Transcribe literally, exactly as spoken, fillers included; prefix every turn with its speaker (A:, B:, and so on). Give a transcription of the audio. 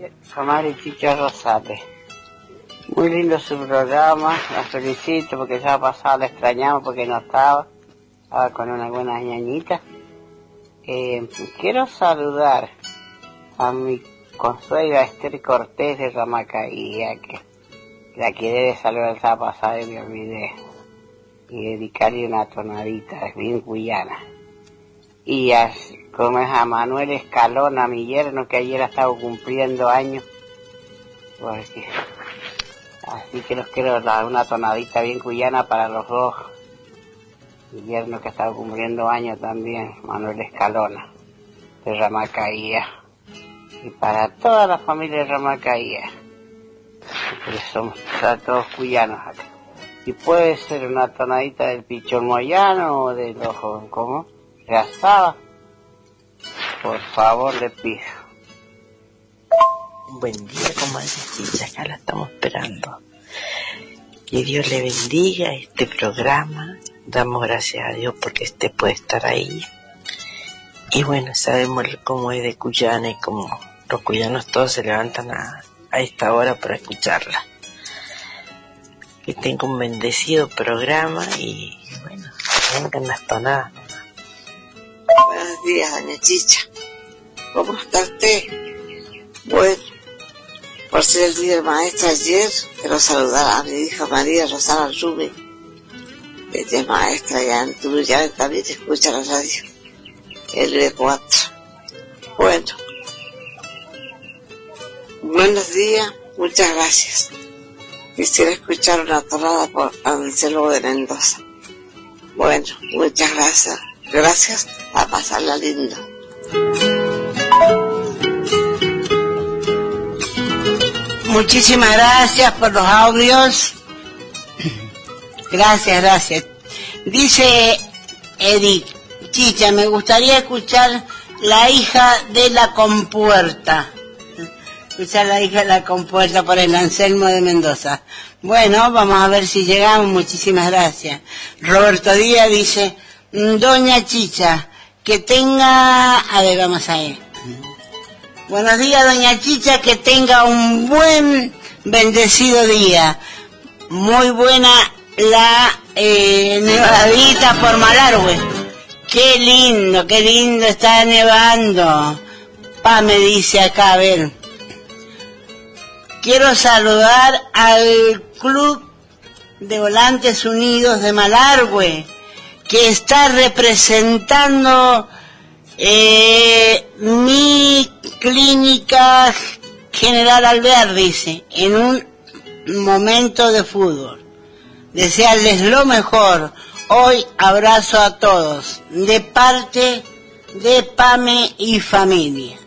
A: Comadre Chicha Rosales. Muy lindo su programa, la felicito porque ya pasado la extrañamos porque no estaba, estaba con una buena ñañita. Eh, quiero saludar a mi consuegra Esther Cortés de Ramacaía, que la quedé de saludar el sábado pasado y me olvidé, y dedicarle una tonadita, es bien cuyana. Y a, como es a Manuel Escalona, mi yerno, que ayer ha estado cumpliendo años, porque, así que los quiero dar una tonadita bien cuyana para los dos. Mi yerno que ha estado cumpliendo años también, Manuel Escalona, de Ramacaía. Y para toda la familia de Ramacaía, porque somos todos cuyanos acá. Y puede ser una tonadita del Pichón Moyano o de los, ¿cómo? De Asaba. Por favor, le pido.
B: Buen día, comadre Chicha, acá la estamos esperando. Que Dios le bendiga este programa. Damos gracias a Dios porque este puede estar ahí. Y bueno, sabemos cómo es de cuyana y como los cuyanos todos se levantan a, a esta hora para escucharla. Que tenga un bendecido programa y bueno, vengan las tonadas.
C: Buenos días, doña Chicha. ¿Cómo está usted? Bueno, por ser el día del maestro ayer, quiero saludar a mi hija María Rosana Rubén. Ella es maestra ya en Turullán, también escucha la radio. El B cuatro. Bueno. Buenos días, muchas gracias. Quisiera escuchar una tonada por Anselmo de Mendoza. Bueno, muchas gracias. Gracias, a pasarla lindo.
D: Muchísimas gracias por los audios. Gracias, gracias. Dice Edith, Chicha, me gustaría escuchar La hija de la compuerta. Escuchar La hija de la compuerta por el Anselmo de Mendoza. Bueno, vamos a ver si llegamos. Muchísimas gracias. Roberto Díaz dice, doña Chicha, que tenga... A ver, vamos a ir. Buenos días, doña Chicha, que tenga un buen, bendecido día. Muy buena la eh, nevadita por Malargüe. Qué lindo, qué lindo está nevando. Pa, me dice acá, a ver. Quiero saludar al Club de Volantes Unidos de Malargüe, que está representando eh, mi clínica General Alvear, dice, en un momento de fútbol. Desearles lo mejor. Hoy abrazo a todos, de parte de Pame y familia.